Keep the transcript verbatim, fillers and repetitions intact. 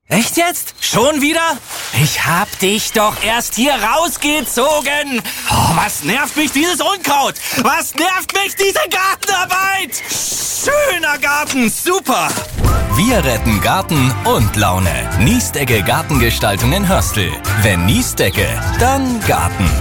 Echt jetzt? Schon wieder? Ich hab dich doch erst hier rausgezogen. Oh, was nervt mich dieses Unkraut? Was nervt mich diese Gartenarbeit? Schöner Garten, super. Wir retten Garten und Laune. Niesdecke Gartengestaltung in Hörstel. Wenn Niesdecke, dann Garten.